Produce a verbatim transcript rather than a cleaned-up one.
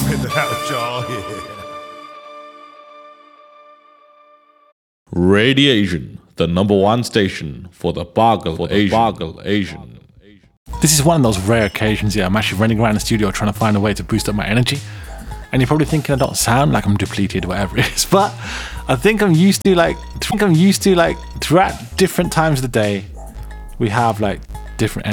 Spit it out, y'all. Yeah. Radiation, the number one station for the Bargle for Asian. Bargle Asian. This is one of those rare occasions, yeah, I'm actually running around the studio trying to find a way to boost up my energy. And you're probably thinking I don't sound like I'm depleted or whatever it is, but I think I'm used to like, I think I'm used to like, throughout different times of the day, we have like different